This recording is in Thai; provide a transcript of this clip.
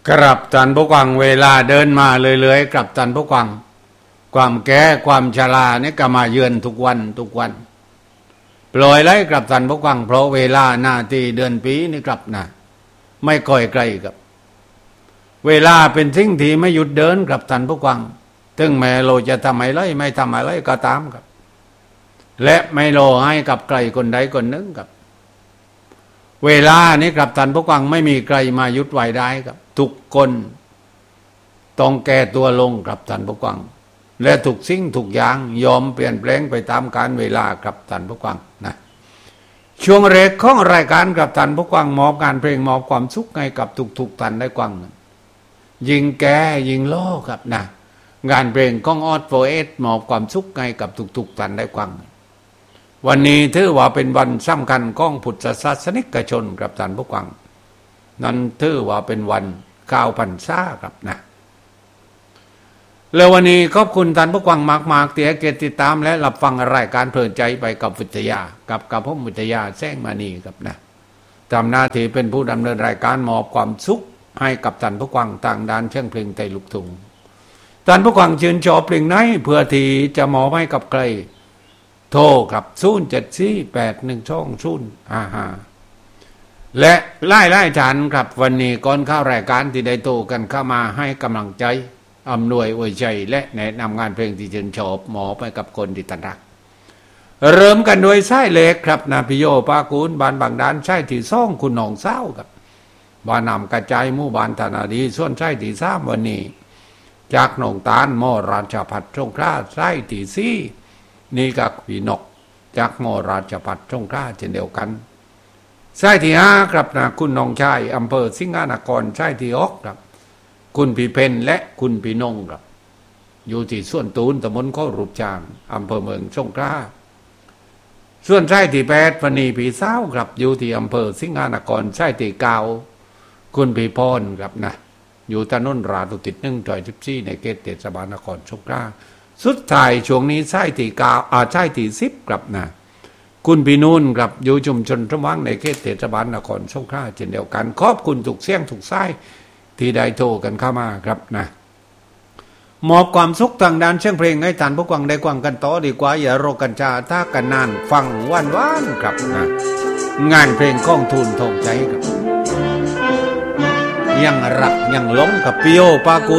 กลับท่านผู้ฟังเวลาเดินมาเรื่อยๆกลับท่านผู้ฟังความแก่ความชราเนี่ยก็มาเยือนทุกวันปล่อยไล่กลับท่านผู้ฟังเพราะเวลาหน้าที่เดือนปีนี่กลับนะไม่ค่อยไกลกับเวลาเป็นสิ่งที่ไม่หยุดเดินกลับท่านผู้ฟังถึงแม้เราจะทำอะไรไม่ทำอะไรก็ตามครับและไม่รอให้กับใครคนใดคนหนึ่งครับเวลานี้กลับท่านผู้ฟังไม่มีใครมายุดไว้ได้ครับทุกคนต้องแก้ตัวลงกลับท่านผู้ฟังและทุกสิ่งทุกอย่างยอมเปลี่ยนแปลงไปตามกาลเวลากลับท่านผู้ฟังนะช่วงแรกของรายการกลับท่านผู้ฟังมอบการเพลงมอบความสุขให้กับทุกท่านได้ฟังยิงแก่ยิงโลครับนะงานเพลงของออดโฟเอสมอบความสุขให้กับทุกท่านได้ฟังวันนี้ถือว่าเป็นวันสำคัญของพุทธศาสนิกชนครับท่านผู้ฟังนั้นถือว่าเป็นวัน9 พรรษาครับนะแล้ววันนี้ขอบคุณท่านผู้ฟังมากๆที่ให้เกียรติติดตามและรับฟังรายการเพลินใจไปกับวิทยากับผมวิทยาแสงมณีครับนะทำหน้าที่เป็นผู้ดำเนินรายการมอบความสุขให้กับท่านผู้ฟังทางด้านเชิงเพลงไทยลูกทุ่งท่านผู้ฟังชื่นชอบเพลงไหนเพื่อที่จะมอบให้กับใครโทรครับ074812055และไล่ฐานครับวันนี้ก่อนเข้ารายการที่ได้โทรกันเข้ามาให้กำลังใจอำนวยอวยใจและแนะนำงานเพลงที่ชื่นชอบหมอไปกับคนที่ตันรักเริ่มกันโดยไส้เล็กครับนะพิโยปากูลบ้านบางดานไส้ที่ซ่องคุณหนองเศร้าครับบ้านนำกระจายหมู่บ้านธนาดีส่วนไส้ที่3วันนี้จากหนองตาลมอราชพัฒน์สงขลาไส้ที่4นี่กับพี่นกจากมอราชพัฒน์สงขลาเช่นเดียวกันไส้ที่5ครับนะคุณน้องชายอำเภอสิงหนครไส้ที่6ครับคุณพี่เพนและคุณพี่นงครับอยู่ที่ส่วนตูนตำบลข้อรูปจางอำเภอเมืองสงขลาส่วนไส้ที่8วันนี้พี่สาวครับอยู่ที่อำเภอสิงหนครไส้ที่9คุณพี่พรครับนะอยู่ถนนราตุติด114ในเขตเทศบาลนครสงขลาสุดท้ายช่วงนี้ไส้ที่9ไส้ที่10ครับนะคุณพี่นุ่นครับอยู่ชุมชนสว่างในเขตเทศบาลนครสงขลาเช่นเดียวกันขอบคุณทุกเสียงทุกสายที่ได้โทรกันเข้ามาครับนะมอบความสุขทางด้านเสียงเพลงให้ท่านผู้ฟังได้ฟังกันต่อดีกว่าอย่ารอกันช้าถ้ากันนานฟังวันๆครับนะงานเพลงของทูลทองใจครับยังรักยังหลงกับปิโอปากู